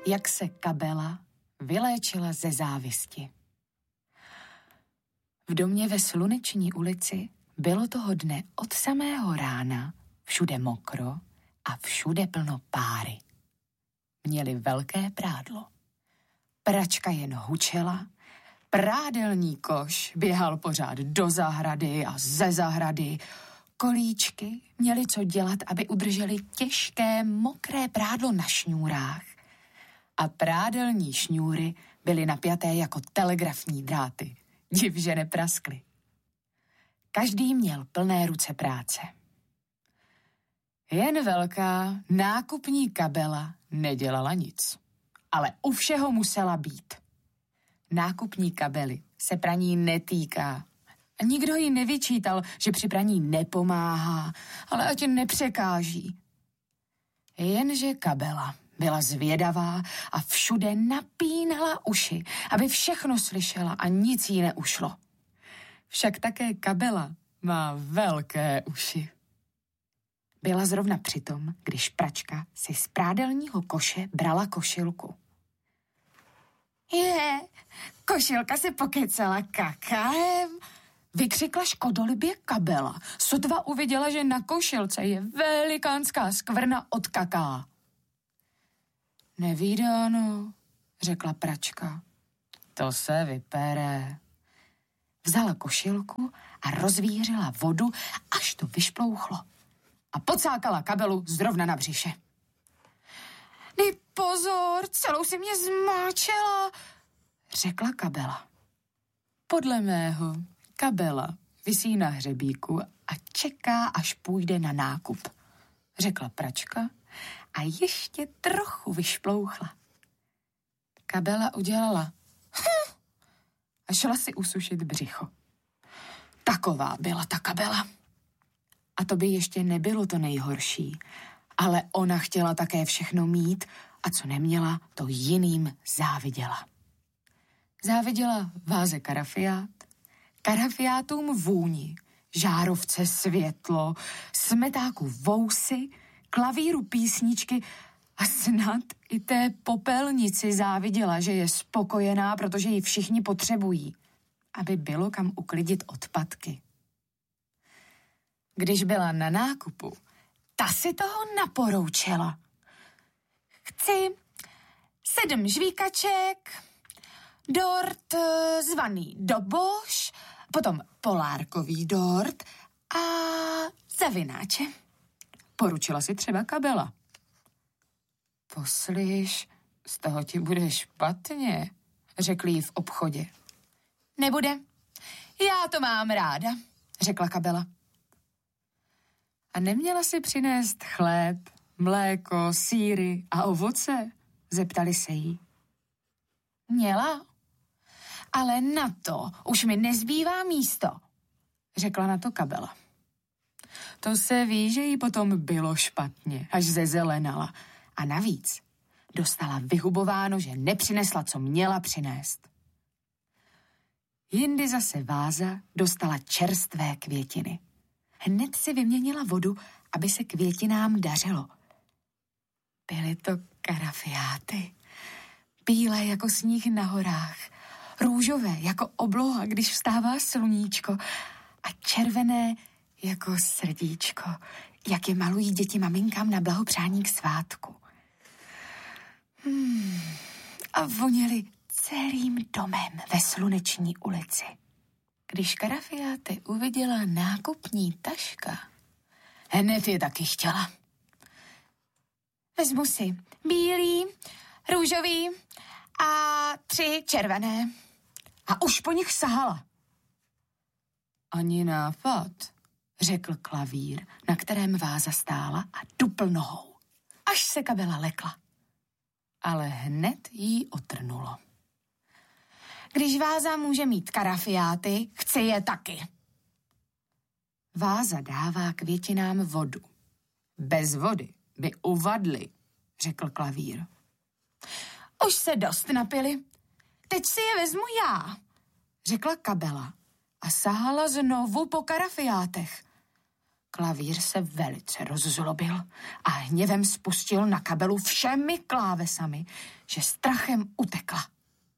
jak se Kabela vyléčila ze závisti. V domě ve Sluneční ulici bylo toho dne od samého rána všude mokro a všude plno páry. Měli velké prádlo. Pračka jen hučela, prádelní koš běhal pořád do zahrady a ze zahrady. Kolíčky měli co dělat, aby udrželi těžké, mokré prádlo na šňůrách. A prádelní šňůry byly napjaté jako telegrafní dráty. Div, že nepraskly. Každý měl plné ruce práce. Jen velká nákupní Kabela nedělala nic, ale u všeho musela být. Nákupní Kabely se praní netýká. A nikdo jí nevyčítal, že při praní nepomáhá, ale ať nepřekáží. Jenže Kabela byla zvědavá a všude napínala uši, aby všechno slyšela a nic jí neušlo. Však také Kabela má velké uši. Byla zrovna přitom, když pračka si z prádelního koše brala košilku. Košilka se pokecala kakaem, vykřikla škodolibě Kabela. Sotva uviděla, že na košilce je velikánská skvrna od kaká. Nevídáno, řekla pračka. To se vypere. Vzala košilku a rozvířila vodu, až to vyšplouchlo. A pocákala Kabelu zrovna na břiše. Dej pozor, celou si mě zmáčela, řekla Kabela. Podle mého Kabela visí na hřebíku a čeká, až půjde na nákup, řekla pračka a ještě trochu vyšplouchla. Kabela udělala a šla si usušit břicho. Taková byla ta Kabela. A to by ještě nebylo to nejhorší, ale ona chtěla také všechno mít a co neměla, to jiným záviděla. Záviděla váze karafiát, karafiátům vůni, žárovce světlo, smetáku vousy, klavíru písničky a snad i té popelnici záviděla, že je spokojená, protože ji všichni potřebují, aby bylo kam uklidit odpadky. Když byla na nákupu, ta si toho naporoučela. Chci 7 žvíkaček, dort zvaný doboš, potom polárkový dort a zavináče. Poručila si třeba Kabela. Poslyš, z toho ti bude špatně, řekli jí v obchodě. Nebude, já to mám ráda, řekla Kabela. A neměla si přinést chléb, mléko, sýry a ovoce? Zeptali se jí. Měla, ale na to už mi nezbývá místo, řekla na to Kabela. To se ví, že jí potom bylo špatně, až zezelenala. A navíc dostala vyhubováno, že nepřinesla, co měla přinést. Jindy zase váza dostala čerstvé květiny. Hned si vyměnila vodu, aby se květinám dařilo. Byly to karafiáty, bílé jako sníh na horách, růžové jako obloha, když vstává sluníčko a červené jako srdíčko, jak je malují děti maminkám na blahopřání k svátku. A voněly celým domem ve Sluneční ulici. Když karafiáty uviděla nákupní taška, hned je taky chtěla. Vezmu si bílý, růžový a 3 červené. A už po nich sahala. Ani nápad, řekl klavír, na kterém váza stála a dupl nohou, až se Kabela lekla. Ale hned jí otrnulo. Když váza může mít karafiáty, chci je taky. Váza dává květinám vodu. Bez vody by uvadly, řekl klavír. Už se dost napili. Teď si je vezmu já, řekla Kabela a sahala znovu po karafiátech. Klavír se velice rozzlobil a hněvem spustil na Kabelu všemi klávesami, že strachem utekla.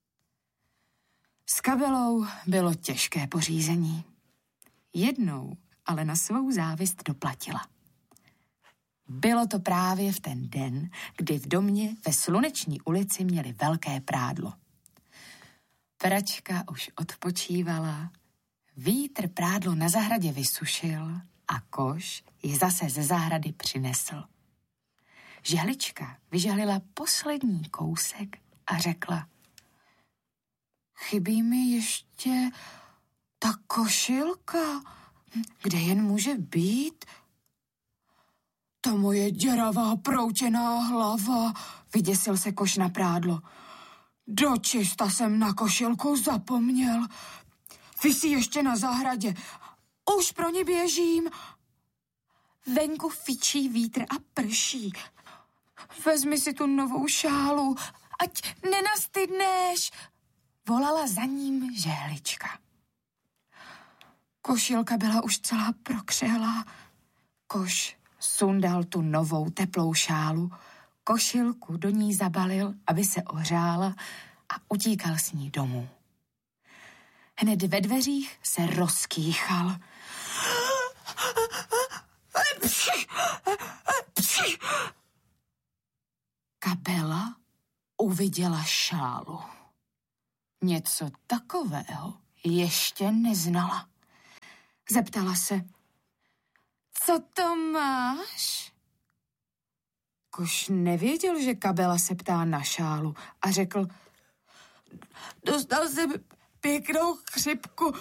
S Kabelou bylo těžké pořízení. Jednou ale na svou závist doplatila. Bylo to právě v ten den, kdy v domě ve Sluneční ulici měli velké prádlo. Pračka už odpočívala, vítr prádlo na zahradě vysušil a koš ji zase ze zahrady přinesl. Žehlička vyžehlila poslední kousek a řekla: chybí mi ještě ta košilka, kde jen může být? To moje děravá proutěná hlava, vyděsil se koš na prádlo. Dočista jsem na košilku zapomněl. Visí ještě na zahradě. Už pro ní běžím. Venku fičí vítr a prší. Vezmi si tu novou šálu, ať nenastydneš, volala za ním žehlička. Košilka byla už celá prokřehlá. Koš sundal tu novou teplou šálu, košilku do ní zabalil, aby se ohřála, a utíkal s ní domů. Hned ve dveřích se rozkýchal. Kabela uviděla šálu. Něco takového ještě neznala. Zeptala se: co to máš? Koš nevěděl, že Kabela se ptá na šálu, a řekl: dostal jsem pěknou chřipku.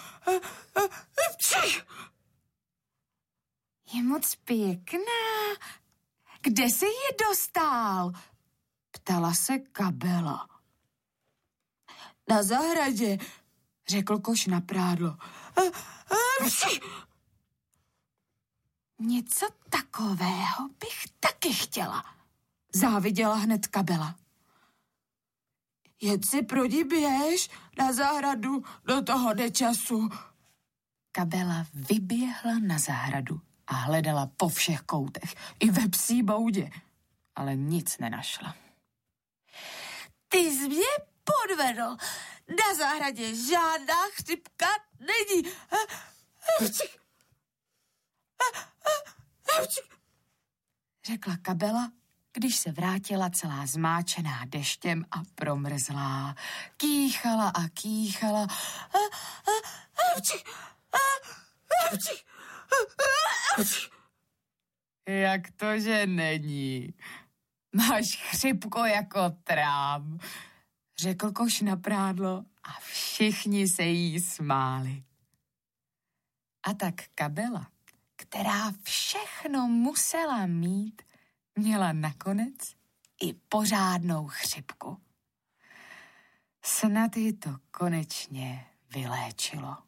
Je moc pěkná. Kde jsi ji dostal? Ptala se Kabela. Na zahradě, řekl koš na prádlo. Něco takového bych taky chtěla, záviděla hned Kabela. Jen si pro ní běž na zahradu do toho nečasu. Kabela vyběhla na zahradu a hledala po všech koutech, i ve psí boudě, ale nic nenašla. Ty jsi mě podvedl. Na zahradě žádná chřipka není. Řekla Kabela, když se vrátila celá zmáčená deštěm a promrzlá. Kýchala a kýchala. Jak to, že není? Máš chřipku jako trám, řekl koš na prádlo, a všichni se jí smáli. A tak Kabela, která všechno musela mít, měla nakonec i pořádnou chřipku. Snad ji to konečně vyléčilo.